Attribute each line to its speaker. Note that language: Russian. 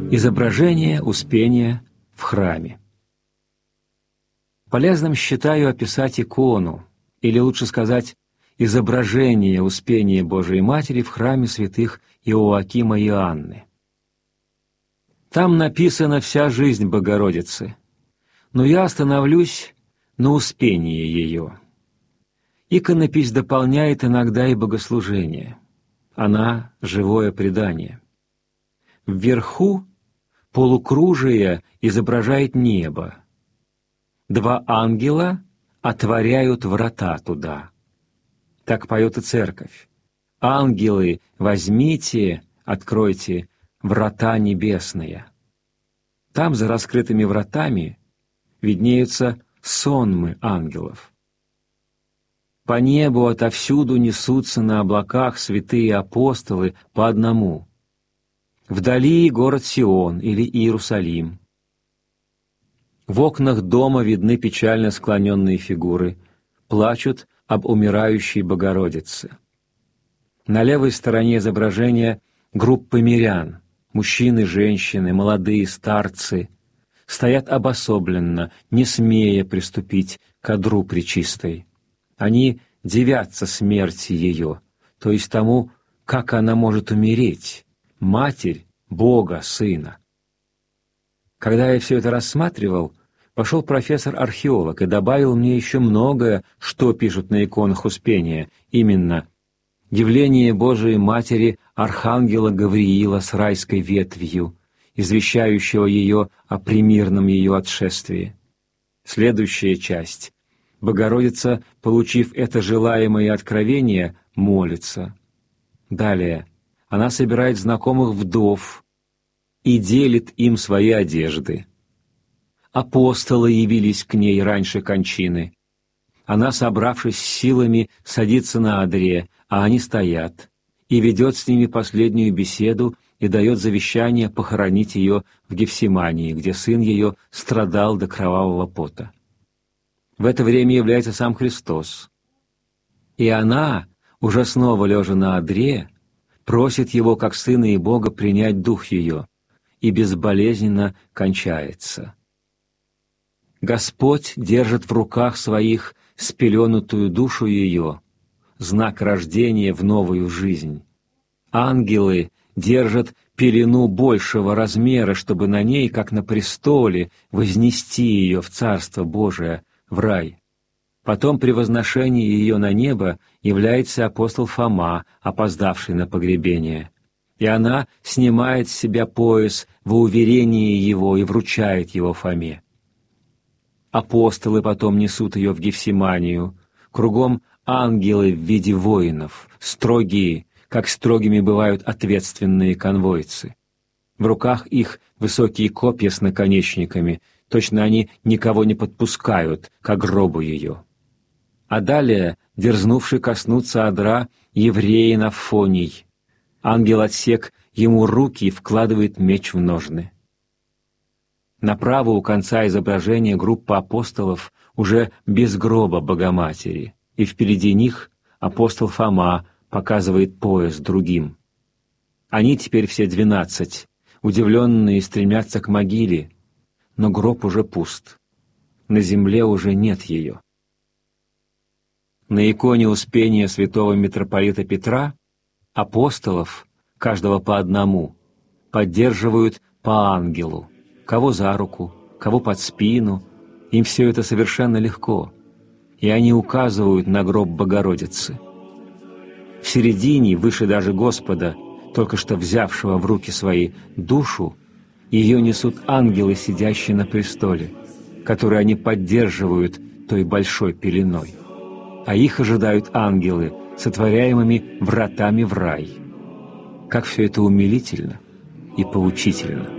Speaker 1: Изображение Успения в храме. Полезным считаю описать икону, или лучше сказать, изображение Успения Божией Матери в храме святых Иоакима и Анны. Там написана вся жизнь Богородицы, но я остановлюсь на Успении ее. Иконопись дополняет иногда и богослужение. Она — живое предание. Вверху полукружие изображает небо. Два ангела отворяют врата туда. Так поет и церковь. «Ангелы, возьмите, откройте врата небесные». Там, за раскрытыми вратами, виднеются сонмы ангелов. По небу отовсюду несутся на облаках святые апостолы по одному. Вдали город Сион или Иерусалим. В окнах дома видны печально склоненные фигуры, плачут об умирающей Богородице. На левой стороне изображения группы мирян, мужчины, женщины, молодые, старцы, стоят обособленно, не смея приступить к одру пречистой. Они дивятся смерти ее, то есть тому, как она может умереть, Матерь Бога Сына. Когда я все это рассматривал, пошел профессор-археолог и добавил мне еще многое, что пишут на иконах Успения, именно явление Божией Матери Архангела Гавриила с райской ветвью, извещающего ее о премирном ее отшествии. Следующая часть. Богородица, получив это желаемое откровение, молится. Далее. Она собирает знакомых вдов и делит им свои одежды. Апостолы явились к ней раньше кончины. Она, собравшись с силами, садится на одре, а они стоят, и ведет с ними последнюю беседу и дает завещание похоронить ее в Гефсимании, где сын ее страдал до кровавого пота. В это время является сам Христос. И она, уже снова лежа на одре, просит его, как Сына и Бога, принять дух ее, и безболезненно кончается. Господь держит в руках своих спеленутую душу ее, знак рождения в новую жизнь. Ангелы держат пелену большего размера, чтобы на ней, как на престоле, вознести ее в Царство Божие, в рай. Потом при возношении ее на небо является апостол Фома, опоздавший на погребение. И она снимает с себя пояс во уверении его и вручает его Фоме. Апостолы потом несут ее в Гефсиманию. Кругом ангелы в виде воинов, строгие, как строгими бывают ответственные конвойцы. В руках их высокие копья с наконечниками, точно они никого не подпускают к гробу ее. А далее, дерзнувший коснуться одра, евреин Афоний. Ангел отсек ему руки и вкладывает меч в ножны. Направо у конца изображения группа апостолов уже без гроба Богоматери, и впереди них апостол Фома показывает пояс другим. Они теперь все 12, удивленные, стремятся к могиле, но гроб уже пуст. На земле уже нет ее. На иконе Успения святого митрополита Петра апостолов, каждого по одному, поддерживают по ангелу, кого за руку, кого под спину, им все это совершенно легко, и они указывают на гроб Богородицы. В середине, выше даже Господа, только что взявшего в руки свои душу, ее несут ангелы, сидящие на престоле, которые они поддерживают той большой пеленой, а их ожидают ангелы, сотворяемыми вратами в рай. Как все это умилительно и поучительно!